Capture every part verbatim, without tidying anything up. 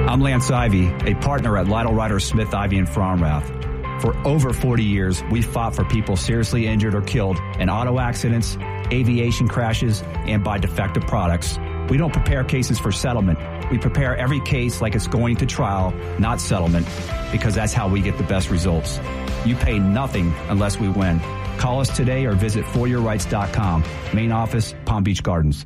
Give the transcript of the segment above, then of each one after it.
I'm Lance Ivy, a partner at Lytle Ryder Smith Ivy in Fromrath. For over forty years, we fought for people seriously injured or killed in auto accidents, aviation crashes, and by defective products. We don't prepare cases for settlement. We prepare every case like it's going to trial, not settlement, because that's how we get the best results. You pay nothing unless we win. Call us today or visit for your rights dot com. Main office, Palm Beach Gardens.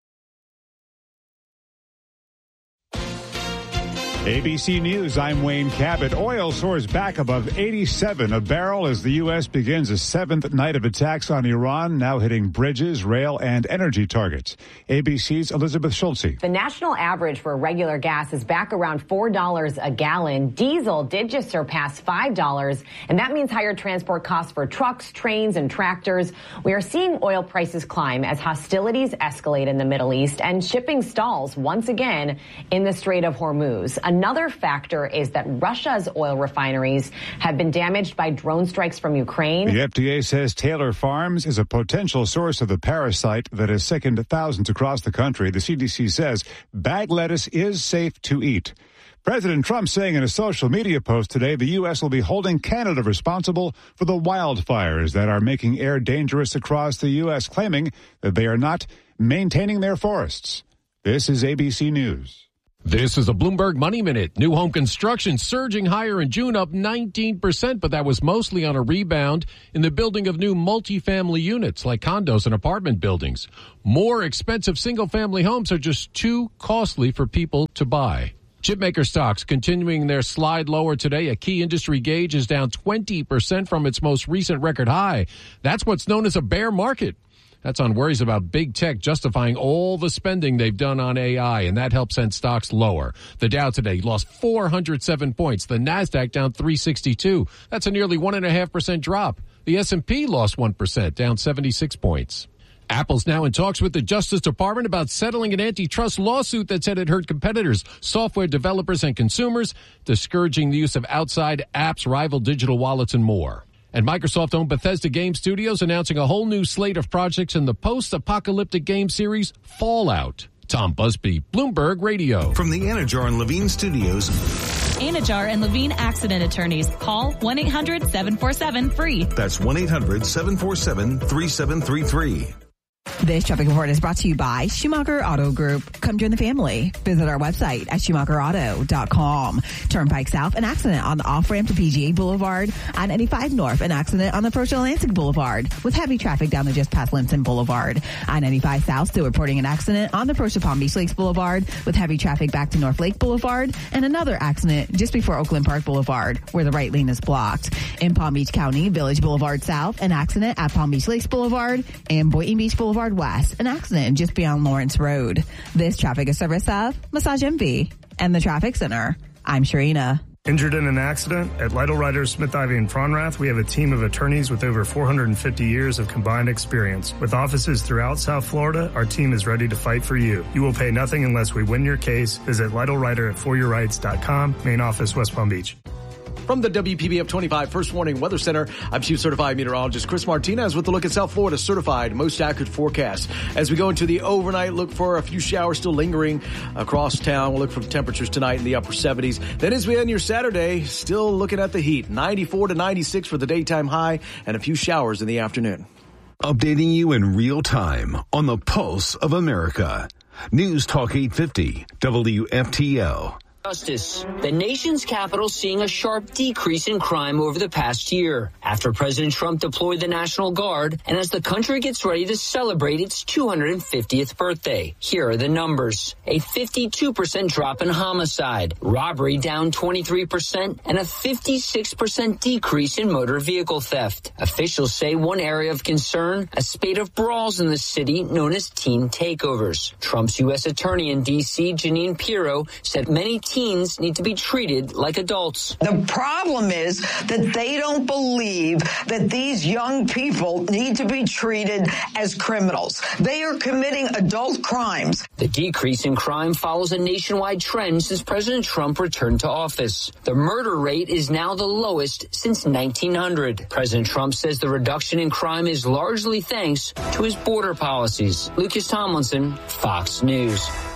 A B C News, I'm Wayne Cabot. Oil soars back above eighty-seven a barrel as the U S begins a seventh night of attacks on Iran, now hitting bridges, rail, and energy targets. A B C's Elizabeth Schulze. The national average for regular gas is back around four dollars a gallon. Diesel did just surpass five dollars, and that means higher transport costs for trucks, trains, and tractors. We are seeing oil prices climb as hostilities escalate in the Middle East and shipping stalls once again in the Strait of Hormuz. Another factor is that Russia's oil refineries have been damaged by drone strikes from Ukraine. The F D A says Taylor Farms is a potential source of the parasite that has sickened thousands across the country. The C D C says bag lettuce is safe to eat. President Trump saying in a social media post today the U S will be holding Canada responsible for the wildfires that are making air dangerous across the U S, claiming that they are not maintaining their forests. This is A B C News. This is a Bloomberg Money Minute. New home construction surging higher in June, up nineteen percent, but that was mostly on a rebound in the building of new multifamily units like condos and apartment buildings. More expensive single-family homes are just too costly for people to buy. Chipmaker stocks continuing their slide lower today. A key industry gauge is down twenty percent from its most recent record high. That's what's known as a bear market. That's on worries about big tech justifying all the spending they've done on A I, and that helped send stocks lower. The Dow today lost four hundred seven points. The Nasdaq down three sixty-two. That's a nearly one point five percent drop. The S and P lost one percent, down seventy-six points. Apple's now in talks with the Justice Department about settling an antitrust lawsuit that said it hurt competitors, software developers, and consumers, discouraging the use of outside apps, rival digital wallets, and more. And Microsoft-owned Bethesda Game Studios announcing a whole new slate of projects in the post-apocalyptic game series Fallout. Tom Busby, Bloomberg Radio. From the Anajar and Levine Studios. Anajar and Levine Accident Attorneys. Call one eight hundred seven four seven free. That's one eight hundred seven four seven three seven three three. This traffic report is brought to you by Schumacher Auto Group. Come join the family. Visit our website at schumacher auto dot com. Turnpike South, an accident on the off-ramp to P G A Boulevard. I ninety-five North, an accident on the First Atlantic Boulevard with heavy traffic down to just past Linton Boulevard. I ninety-five South still reporting an accident on the approach to Palm Beach Lakes Boulevard with heavy traffic back to North Lake Boulevard, and another accident just before Oakland Park Boulevard where the right lane is blocked. In Palm Beach County, Village Boulevard South, an accident at Palm Beach Lakes Boulevard, and Boynton Beach Boulevard West, an accident just beyond Lawrence Road. This traffic is service of Massage Envy and the Traffic Center. I'm Sharina. Injured in an accident? At Lytle Ryder Smith Ivy in Fromrath, we have a team of attorneys with over four hundred fifty years of combined experience. With offices throughout South Florida, our team is ready to fight for you. You will pay nothing unless we win your case. Visit Lytle Ryder at for your rights dot com. Main office, West Palm Beach. From the W P B F twenty-five First Warning Weather Center, I'm Chief Certified Meteorologist Chris Martinez with the look at South Florida's certified most accurate forecast. As we go into the overnight, look for a few showers still lingering across town. We'll look for temperatures tonight in the upper seventies. Then as we end your Saturday, still looking at the heat. ninety-four to ninety-six for the daytime high and a few showers in the afternoon. Updating you in real time on the pulse of America. News Talk eight fifty, W F T L. Justice. The nation's capital seeing a sharp decrease in crime over the past year after President Trump deployed the National Guard and as the country gets ready to celebrate its two hundred fiftieth birthday. Here are the numbers. A fifty-two percent drop in homicide, robbery down twenty-three percent, and a fifty-six percent decrease in motor vehicle theft. Officials say one area of concern, a spate of brawls in the city known as teen takeovers. Trump's U S attorney in D C, Jeanine Pirro, said many teens need to be treated like adults. The problem is that they don't believe that these young people need to be treated as criminals. They are committing adult crimes. The decrease in crime follows a nationwide trend since President Trump returned to office. The murder rate is now the lowest since nineteen hundred. President Trump says the reduction in crime is largely thanks to his border policies. Lucas Tomlinson, Fox News.